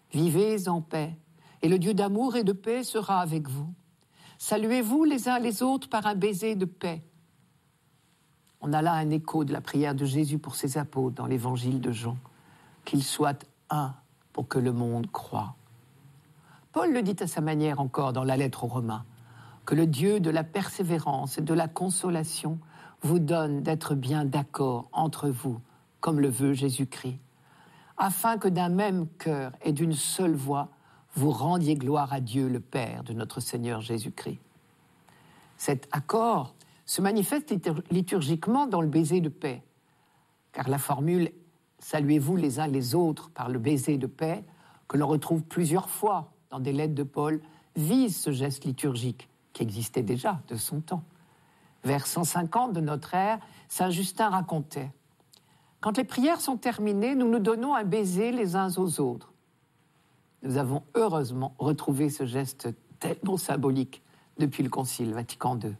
Vivez en paix, et le Dieu d'amour et de paix sera avec vous. Saluez-vous les uns les autres par un baiser de paix. On a là un écho de la prière de Jésus pour ses apôtres dans l'évangile de Jean. Qu'ils soient un pour que le monde croie. Paul le dit à sa manière encore dans la lettre aux Romains, que le Dieu de la persévérance et de la consolation vous donne d'être bien d'accord entre vous, comme le veut Jésus-Christ, afin que d'un même cœur et d'une seule voix, vous rendiez gloire à Dieu, le Père de notre Seigneur Jésus-Christ. Cet accord se manifeste liturgiquement dans le baiser de paix, car la formule « saluez-vous les uns les autres par le baiser de paix » que l'on retrouve plusieurs fois dans des lettres de Paul, vise ce geste liturgique qui existait déjà de son temps. Vers 150 de notre ère, saint Justin racontait « Quand les prières sont terminées, nous nous donnons un baiser les uns aux autres. » Nous avons heureusement retrouvé ce geste tellement symbolique depuis le Concile Vatican II.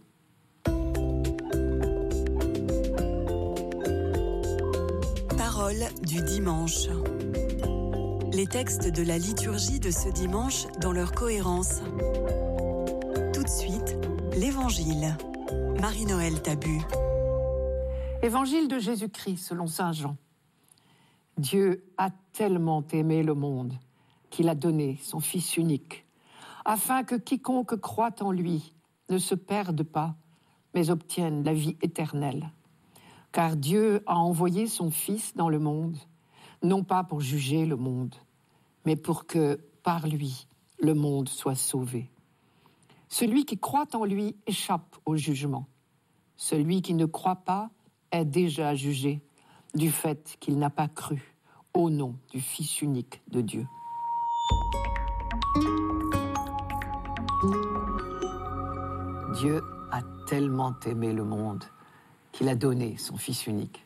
Parole du dimanche. Les textes de la liturgie de ce dimanche dans leur cohérence. Tout de suite, l'Évangile. Marie-Noël Tabu. Évangile de Jésus-Christ selon saint Jean. Dieu a tellement aimé le monde qu'il a donné son Fils unique, afin que quiconque croit en lui ne se perde pas, mais obtienne la vie éternelle. Car Dieu a envoyé son Fils dans le monde, non pas pour juger le monde, mais pour que, par lui, le monde soit sauvé. Celui qui croit en lui échappe au jugement. Celui qui ne croit pas est déjà jugé du fait qu'il n'a pas cru au nom du Fils unique de Dieu. Dieu a tellement aimé le monde qu'il a donné son Fils unique.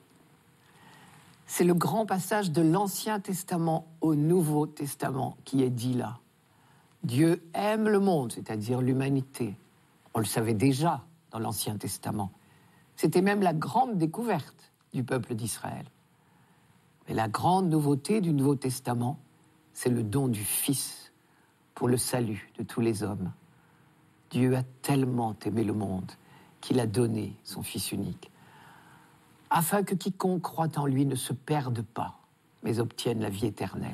C'est le grand passage de l'Ancien Testament au Nouveau Testament qui est dit là. Dieu aime le monde, c'est-à-dire l'humanité. On le savait déjà dans l'Ancien Testament. C'était même la grande découverte du peuple d'Israël. Mais la grande nouveauté du Nouveau Testament, c'est le don du Fils pour le salut de tous les hommes. Dieu a tellement aimé le monde qu'il a donné son Fils unique, afin que quiconque croit en lui ne se perde pas, mais obtienne la vie éternelle.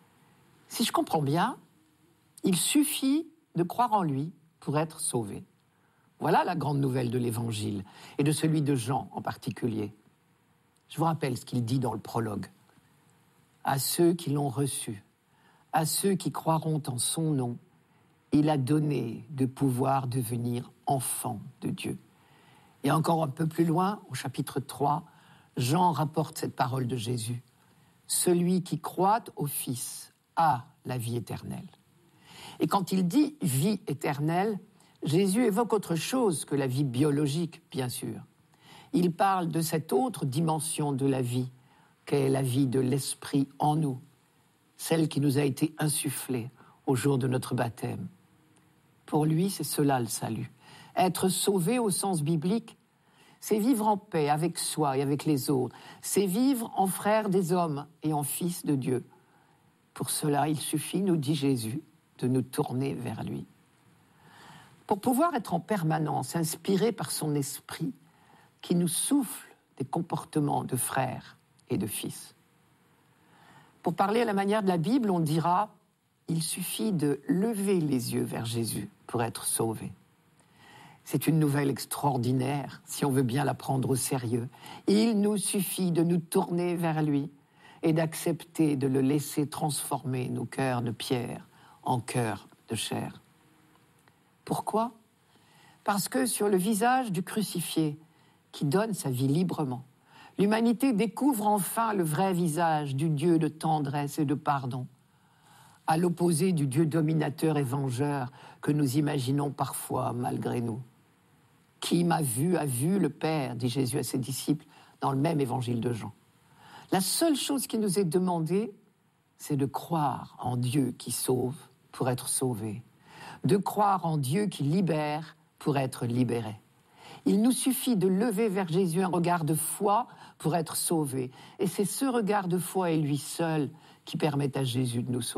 Si je comprends bien, il suffit de croire en lui pour être sauvé. Voilà la grande nouvelle de l'Évangile, et de celui de Jean en particulier. Je vous rappelle ce qu'il dit dans le prologue. « À ceux qui l'ont reçu, à ceux qui croiront en son nom, il a donné de pouvoir devenir enfants de Dieu. » Et encore un peu plus loin, au chapitre 3, Jean rapporte cette parole de Jésus. « Celui qui croit au Fils a la vie éternelle. » Et quand il dit « vie éternelle », Jésus évoque autre chose que la vie biologique, bien sûr. Il parle de cette autre dimension de la vie, qu'est la vie de l'Esprit en nous, celle qui nous a été insufflée au jour de notre baptême. Pour lui, c'est cela le salut. Être sauvé au sens biblique, c'est vivre en paix avec soi et avec les autres. C'est vivre en frère des hommes et en fils de Dieu. Pour cela, il suffit, nous dit Jésus, de nous tourner vers lui. Pour pouvoir être en permanence inspiré par son esprit qui nous souffle des comportements de frères et de fils. Pour parler à la manière de la Bible, on dira « il suffit de lever les yeux vers Jésus pour être sauvé ». C'est une nouvelle extraordinaire, si on veut bien la prendre au sérieux. Il nous suffit de nous tourner vers lui et d'accepter de le laisser transformer nos cœurs de pierre en cœurs de chair. Pourquoi ? Parce que sur le visage du crucifié, qui donne sa vie librement, l'humanité découvre enfin le vrai visage du Dieu de tendresse et de pardon, à l'opposé du Dieu dominateur et vengeur que nous imaginons parfois malgré nous. Qui m'a vu a vu le Père, dit Jésus à ses disciples dans le même évangile de Jean. La seule chose qui nous est demandée, c'est de croire en Dieu qui sauve pour être sauvé, de croire en Dieu qui libère pour être libéré. Il nous suffit de lever vers Jésus un regard de foi pour être sauvé. Et c'est ce regard de foi et lui seul qui permet à Jésus de nous sauver.